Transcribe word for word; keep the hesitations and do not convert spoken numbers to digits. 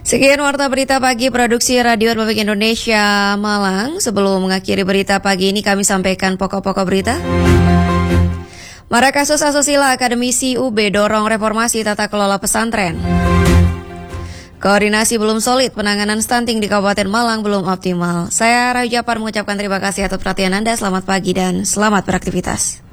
Sekian Warta Berita Pagi Produksi Radio Republik Indonesia Malang. Sebelum mengakhiri berita pagi ini kami sampaikan pokok-pokok berita. Marak kasus asusila akademisi U B dorong reformasi tata kelola pesantren. Koordinasi belum solid, penanganan stunting di Kabupaten Malang belum optimal. Saya Rayu Japar mengucapkan terima kasih atas perhatian Anda. Selamat pagi dan selamat beraktivitas.